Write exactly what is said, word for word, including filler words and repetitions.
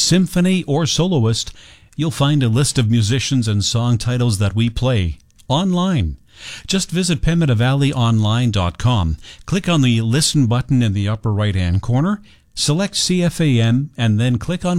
symphony, or soloist, you'll find a list of musicians and song titles that we play online. Just visit pemmitte valley online dot com, click on the Listen button in the upper right-hand corner, select C F A M, and then click on